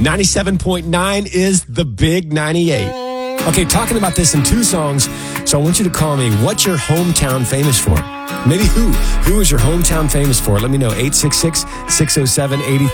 97.9 is the Big 98. Okay, talking about this in two songs, so I want you to call me. What's your hometown famous for? Maybe who? Who is your hometown famous for? Let me know. 866-607-83.